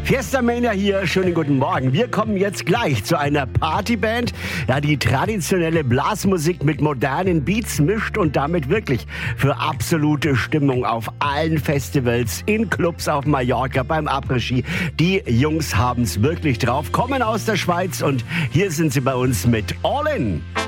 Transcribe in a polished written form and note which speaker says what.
Speaker 1: Fiesta Mania hier, schönen guten Morgen. Wir kommen jetzt gleich zu einer Partyband, die traditionelle Blasmusik mit modernen Beats mischt und damit wirklich für absolute Stimmung auf allen Festivals, in Clubs auf Mallorca, beim Après-Ski. Die Jungs haben's wirklich drauf, kommen aus der Schweiz und hier sind sie bei uns mit All In.